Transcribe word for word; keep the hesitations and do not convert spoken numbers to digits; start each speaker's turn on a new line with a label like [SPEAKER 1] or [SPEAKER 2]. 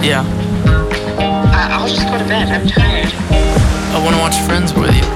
[SPEAKER 1] Yeah.
[SPEAKER 2] I- I'll just go to bed. I'm tired.
[SPEAKER 1] I want to watch Friends with you.